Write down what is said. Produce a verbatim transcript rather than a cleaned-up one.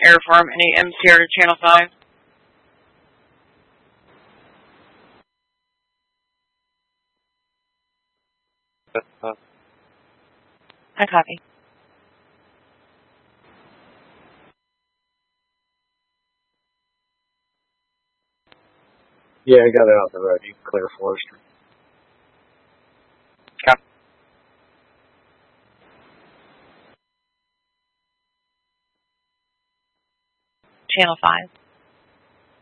Airform, any M C R to Channel five. Uh, I copy. yeah, I got it out the road. You can clear Forestry. Copy. Channel five.